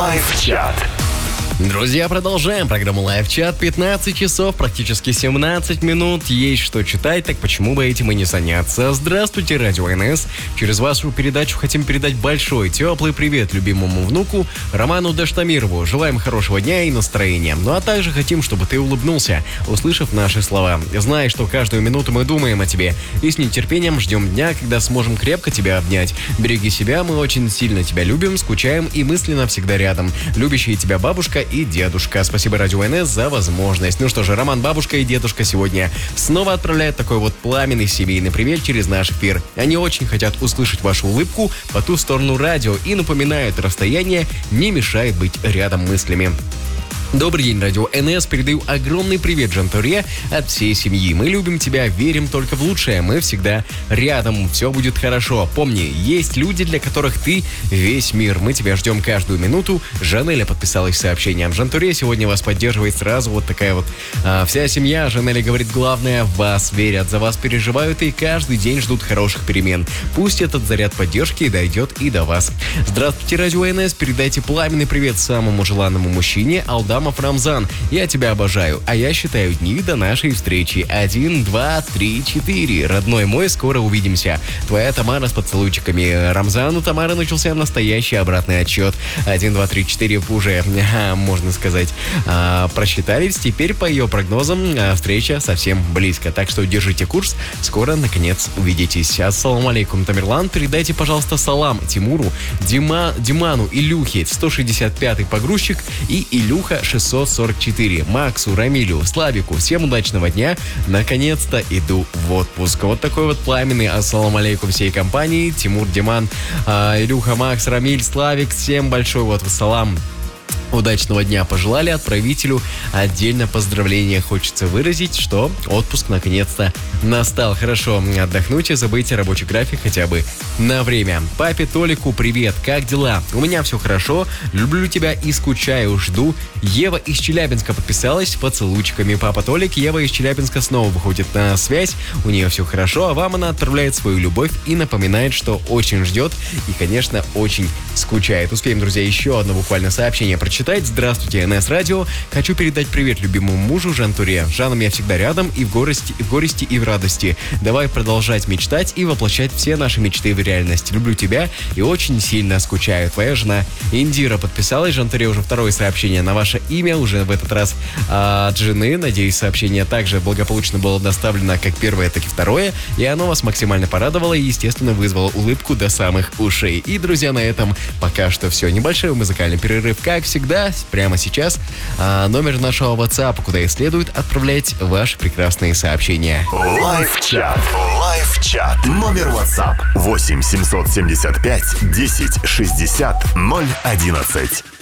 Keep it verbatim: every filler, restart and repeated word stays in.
Лайв-чат. Друзья, продолжаем программу Лайв-чат. пятнадцать часов, практически семнадцать минут. Есть что читать, так почему бы этим и не заняться? Здравствуйте, Радио эн эс. Через вашу передачу хотим передать большой, теплый привет любимому внуку Роману Даштамирову. Желаем хорошего дня и настроения. Ну а также хотим, чтобы ты улыбнулся, услышав наши слова. Знай, что каждую минуту мы думаем о тебе и с нетерпением ждем дня, когда сможем крепко тебя обнять. Береги себя, мы очень сильно тебя любим, скучаем и мысленно всегда рядом. Любящие тебя бабушка и дедушка. Спасибо Радио эн эс за возможность. Ну что же, Роман, бабушка и дедушка сегодня снова отправляют такой вот пламенный семейный привет через наш эфир. Они очень хотят услышать вашу улыбку по ту сторону радио и напоминают, расстояние не мешает быть рядом мыслями. Добрый день, Радио эн эс. Передаю огромный привет Жантуре от всей семьи. Мы любим тебя, верим только в лучшее. Мы всегда рядом, все будет хорошо. Помни, есть люди, для которых ты весь мир. Мы тебя ждем каждую минуту. Жанеля подписалась сообщением. Жантуре сегодня вас поддерживает сразу вот такая вот а, вся семья. Жанеля говорит, главное, в вас верят, за вас переживают и каждый день ждут хороших перемен. Пусть этот заряд поддержки дойдет и до вас. Здравствуйте, Радио эн эс. Передайте пламенный привет самому желанному мужчине Алда Рамзан, я тебя обожаю, а я считаю дни до нашей встречи. Один, два, три, четыре. Родной мой, скоро увидимся. Твоя Тамара с поцелуйчиками. Рамзан, у Тамары начался настоящий обратный отсчет. Один, два, три, четыре уже, а, можно сказать, а, просчитались. Теперь по ее прогнозам а, встреча совсем близко. Так что держите курс. Скоро, наконец, увидитесь. Ассаламу алейкум, Тамерлан. Передайте, пожалуйста, салам Тимуру, Дима, Диману, Илюхе, сто шестьдесят пятый погрузчик и Илюха шестьсот сорок четыре, Максу, Рамилю, Славику. Всем удачного дня. Наконец-то иду в отпуск. Вот такой вот пламенный ассалам алейкум всей компании. Тимур, Диман, э, Илюха, Макс, Рамиль, Славик. Всем большой вот салам. Удачного дня пожелали отправителю. Отдельно поздравления хочется выразить, что отпуск наконец-то настал. Хорошо отдохнуть и забыть рабочий график хотя бы на время. Папе Толику привет, как дела? У меня все хорошо, люблю тебя и скучаю, жду. Ева из Челябинска подписалась поцелуйчиками. Папа Толик, Ева из Челябинска снова выходит на связь. У нее все хорошо, а вам она отправляет свою любовь и напоминает, что очень ждет и, конечно, очень скучает. Успеем, друзья, еще одно буквально сообщение прочитать. Здравствуйте, эн эс Радио. Хочу передать привет любимому мужу Жантуре. Жаном я всегда рядом и в горести, в горести и в радости. Давай продолжать мечтать и воплощать все наши мечты в реальность. Люблю тебя и очень сильно скучаю. Твоя жена Индира подписалась. Жантуре уже второе сообщение на ваше имя, уже в этот раз от жены. Надеюсь, сообщение также благополучно было доставлено как первое, так и второе. И оно вас максимально порадовало и, естественно, вызвало улыбку до самых ушей. И, друзья, на этом пока что все. Небольшой музыкальный перерыв, как всегда. Прямо сейчас а, номер нашего WhatsApp, куда и следует отправлять ваши прекрасные сообщения. Лайв-чат. Лайв-чат. Номер WhatsApp восемь семьсот семьдесят пять десять шестьдесят ноль одиннадцать.